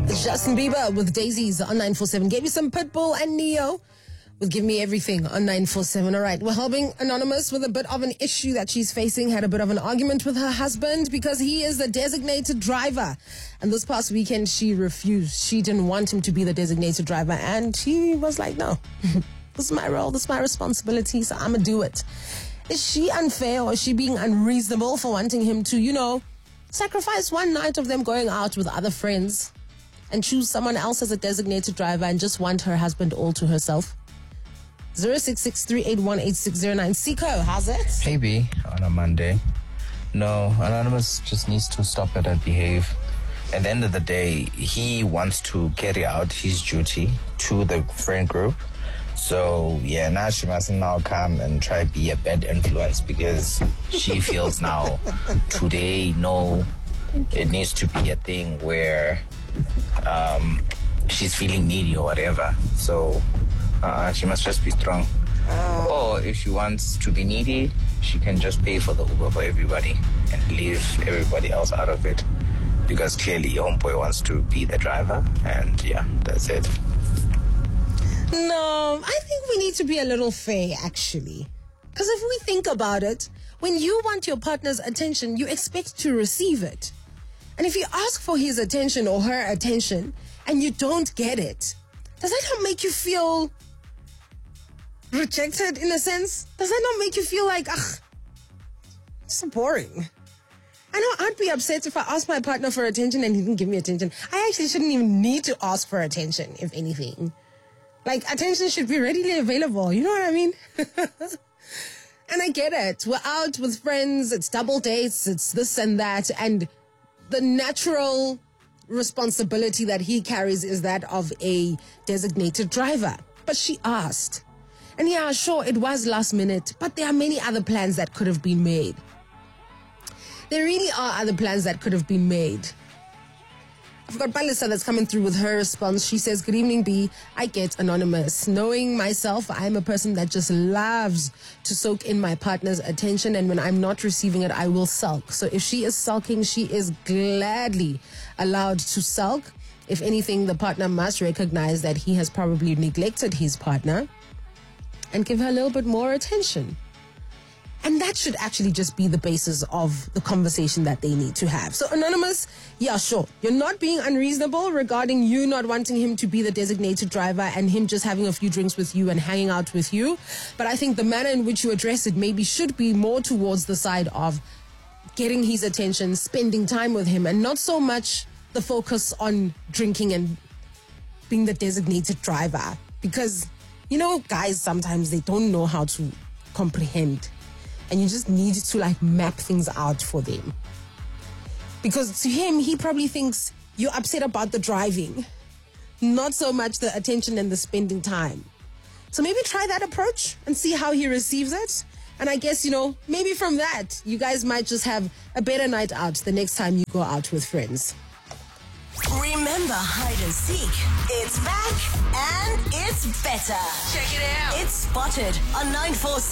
Justin Bieber with Daisies on 947. Gave you some Pitbull and Neo with Give Me Everything on 947. All right, we're helping Anonymous with a bit of an issue that she's facing. Had a bit of an argument with her husband because he is the designated driver. And this past weekend, she refused. She didn't want him to be the designated driver. And he was like, no, this is my role. This is my responsibility. So I'm going to do it. Is she unfair or is she being unreasonable for wanting him to, sacrifice one night of them going out with other friends and choose someone else as a designated driver and just want her husband all to herself? 066-381-8609. Siko, how's it? Hey B, on a Monday. No, Anonymous just needs to stop it and behave. At the end of the day, he wants to carry out his duty to the friend group. So, yeah, now she mustn't now come and try to be a bad influence because she feels now today, no, it needs to be a thing where she's feeling needy or whatever. So, she must just be strong. Or if she wants to be needy, she can just pay for the Uber for everybody and leave everybody else out of it. Because clearly your homeboy wants to be the driver, and yeah, that's it. No, I think we need to be a little fair, actually. Because if we think about it, when you want your partner's attention, you expect to receive it. And if you ask for his attention or her attention and you don't get it, does that not make you feel rejected in a sense? Does that not make you feel like, it's boring? I know I'd be upset if I asked my partner for attention and he didn't give me attention. I actually shouldn't even need to ask for attention, if anything. Like, attention should be readily available. You know what I mean? And I get it. We're out with friends. It's double dates. It's this and that. And the natural responsibility that he carries is that of a designated driver. But she asked. And yeah, sure, it was last minute. But there are many other plans that could have been made. There really are other plans that could have been made. I've got Palisa that's coming through with her response. She says, good evening, B. I get Anonymous. Knowing myself, I'm a person that just loves to soak in my partner's attention. And when I'm not receiving it, I will sulk. So if she is sulking, she is gladly allowed to sulk. If anything, the partner must recognize that he has probably neglected his partner and give her a little bit more attention. And that should actually just be the basis of the conversation that they need to have. So, Anonymous, yeah, sure. You're not being unreasonable regarding you not wanting him to be the designated driver and him just having a few drinks with you and hanging out with you. But I think the manner in which you address it maybe should be more towards the side of getting his attention, spending time with him, and not so much the focus on drinking and being the designated driver. Because, guys, sometimes they don't know how to comprehend. And you just need to map things out for them. Because to him, he probably thinks you're upset about the driving, not so much the attention and the spending time. So maybe try that approach and see how he receives it. And I guess, maybe from that, you guys might just have a better night out the next time you go out with friends. Remember Hide and Seek. It's back and it's better. Check it out. It's Spotted on 947.